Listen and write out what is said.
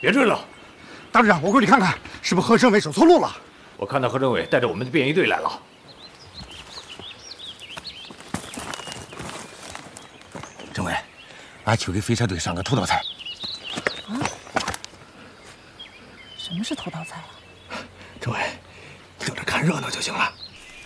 别追了！ 大队长，我过去看看，是不是何政委走错路了？ 我看到何政委带着我们的便衣队来了。 政委，俺去给飞车队上个头道菜。 啊？什么是头道菜啊？ 政委，你等着看热闹就行了。